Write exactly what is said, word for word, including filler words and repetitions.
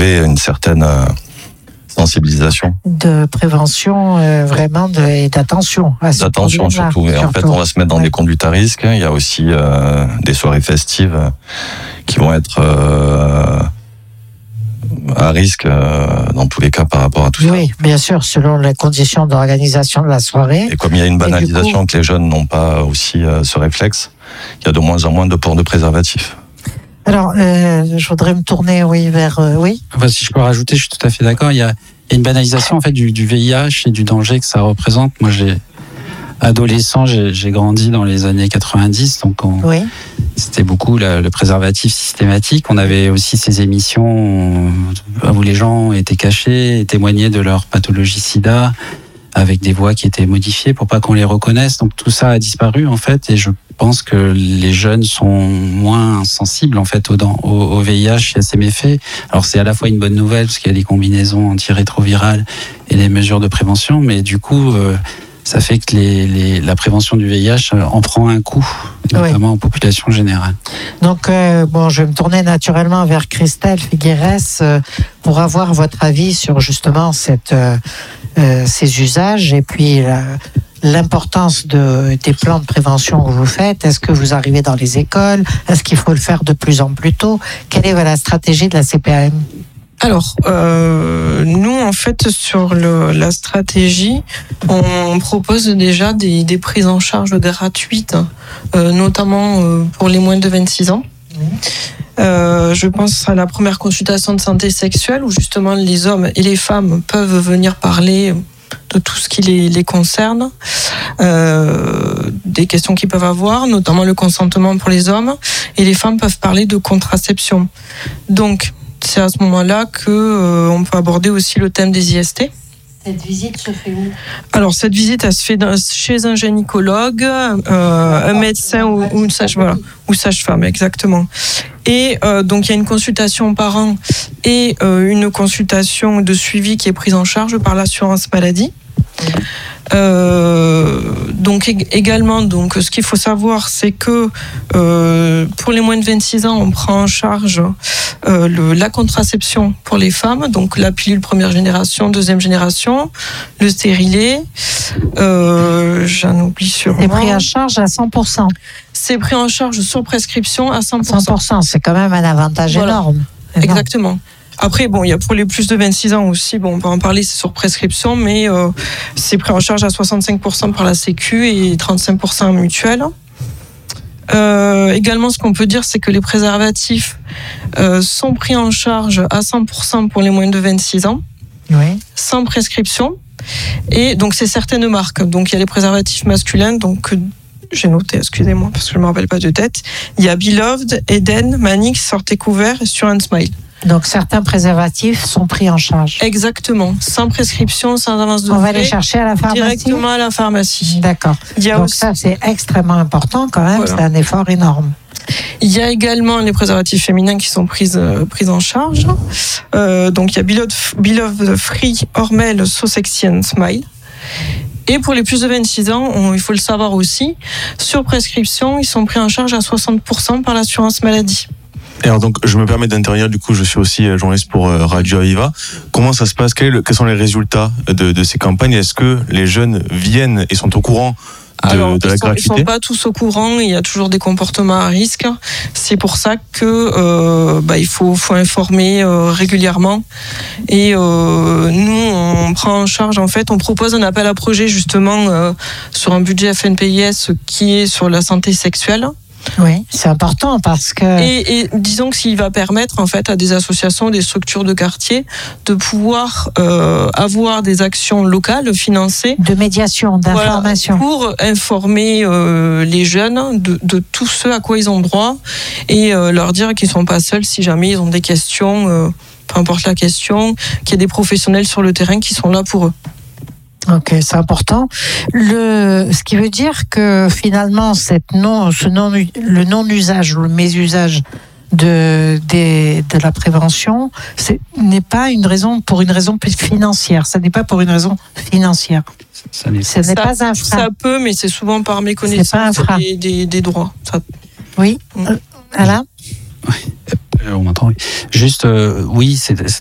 avait une certaine euh, sensibilisation. De prévention, euh, vraiment, de, et d'attention. À ce D'attention surtout. Et surtout. en fait, on va se mettre dans ouais. des conduites à risque. Il y a aussi euh, des soirées festives qui vont être euh, à risque euh, dans tous les cas par rapport à tout oui, ça. Oui, bien sûr, selon les conditions d'organisation de la soirée. Et comme il y a une banalisation, coup... que les jeunes n'ont pas aussi euh, ce réflexe, il y a de moins en moins de port de préservatifs. Alors, euh, je voudrais me tourner, oui, vers, euh, oui. Enfin, si je peux rajouter, je suis tout à fait d'accord. Il y a, il y a une banalisation en fait du, du V I H et du danger que ça représente. Moi, j'ai adolescent, j'ai, j'ai grandi dans les années quatre-vingt-dix, donc on, oui. c'était beaucoup la, le préservatif systématique. On avait aussi ces émissions où les gens étaient cachés et témoignaient de leur pathologie SIDA, avec des voix qui étaient modifiées pour pas qu'on les reconnaisse. Donc tout ça a disparu en fait, et je pense que les jeunes sont moins sensibles en fait au, au, au V I H et à ses méfaits. Alors c'est à la fois une bonne nouvelle parce qu'il y a des combinaisons antirétrovirales et des mesures de prévention, mais du coup euh, ça fait que les, les, la prévention du V I H en prend un coup, notamment oui. en population générale. Donc, euh, bon, je vais me tourner naturellement vers Christelle Figueres euh, pour avoir votre avis sur justement cette, euh, euh, ces usages et puis euh, l'importance de, des plans de prévention que vous faites. Est-ce que vous arrivez dans les écoles? Est-ce qu'il faut le faire de plus en plus tôt? Quelle est la stratégie de la C P A M? Alors, euh, nous, en fait, sur le, la stratégie, on propose déjà des, des prises en charge gratuites, euh, notamment euh, pour les moins de vingt-six ans. Euh, je pense à la première consultation de santé sexuelle où justement les hommes et les femmes peuvent venir parler de tout ce qui les, les concerne, euh, des questions qu'ils peuvent avoir, notamment le consentement pour les hommes, et les femmes peuvent parler de contraception. Donc, c'est à ce moment-là que euh, on peut aborder aussi le thème des I S T. Cette visite se fait où? Alors cette visite, elle se fait dans, chez un gynécologue, euh, un médecin ou, ou une sage, voilà, ou sage-femme, exactement. Et euh, donc il y a une consultation par an et euh, une consultation de suivi qui est prise en charge par l'assurance maladie. Euh, donc également, donc ce qu'il faut savoir, c'est que euh, pour les moins de vingt-six ans, on prend en charge euh, le, la contraception pour les femmes, donc la pilule première génération, deuxième génération, le stérilet. Euh, j'en oublie sûrement. C'est pris en charge à cent pour cent. C'est pris en charge sur prescription à cent pour cent. cent pour cent, c'est quand même un avantage voilà. énorme. Exactement. Après, bon, il y a pour les plus de vingt-six ans aussi, bon, on peut en parler, c'est sur prescription, mais euh, c'est pris en charge à soixante-cinq pour cent par la Sécu et trente-cinq pour cent en mutuelle. Euh, également, ce qu'on peut dire, c'est que les préservatifs euh, sont pris en charge à cent pour cent pour les moins de vingt-six ans, oui. sans prescription. Et donc, c'est certaines marques. Donc, il y a les préservatifs masculins, donc... J'ai noté, excusez-moi, parce que je ne me rappelle pas de tête. Il y a Beloved, Eden, Manix, Sortez Couvert et Sur un Smile. Donc certains préservatifs sont pris en charge. Exactement, sans prescription, sans avance de frais. On va les chercher à la pharmacie. Directement à la pharmacie. D'accord. Il y a Donc aussi... ça c'est extrêmement important quand même, voilà. C'est un effort énorme. Il y a également les préservatifs féminins qui sont pris, euh, pris en charge. Euh, donc il y a Beloved, Beloved Free, Hormel, So Sexy and Smile. Et pour les plus de vingt-six ans, on, il faut le savoir aussi, sur prescription, ils sont pris en charge à soixante pour cent par l'assurance maladie. Et alors donc, je me permets d'intervenir, du coup, je suis aussi journaliste pour Radio Aviva. Comment ça se passe? Quel est le, quels sont les résultats de, de ces campagnes? Est-ce que les jeunes viennent et sont au courant de, Alors, de la ils sont, gratuité? Ils ne sont pas tous au courant, il y a toujours des comportements à risque. C'est pour ça que euh, bah, il faut, faut informer euh, régulièrement. Et euh, nous, on prend en charge, en fait, on propose un appel à projet justement euh, sur un budget F N P I S qui est sur la santé sexuelle. Oui, c'est important parce que... Et, et disons que s'il va permettre en fait à des associations, des structures de quartier de pouvoir euh, avoir des actions locales financées. De médiation, d'information. Voilà, pour informer euh, les jeunes de, de tout ce à quoi ils ont droit et euh, leur dire qu'ils ne sont pas seuls si jamais ils ont des questions, euh, peu importe la question, qu'il y a des professionnels sur le terrain qui sont là pour eux. Ok, c'est important. Le, ce qui veut dire que finalement, cette non, ce non, le non-usage ou le mésusage de, des, de la prévention, c'est, n'est pas une raison pour une raison financière. Ça n'est pas pour une raison financière. Ça, n'est, Ce n'est ça, pas un frein. Ça peut, mais c'est souvent par méconnaissance des, des, des droits. Ça... Oui, mmh. euh, Alain ? Oui. On m'entend. Juste, euh, oui, c'est,